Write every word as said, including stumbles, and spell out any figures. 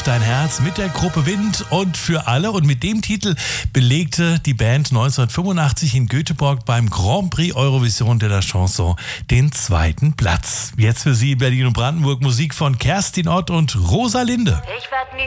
auf dein Herz mit der Gruppe Wind und für alle. Und mit dem Titel belegte die Band neunzehnhundertfünfundachtzig in Göteborg beim Grand Prix Eurovision de la Chanson den zweiten Platz. Jetzt für Sie in Berlin und Brandenburg Musik von Kerstin Ott und Rosalinde. Ich werd nie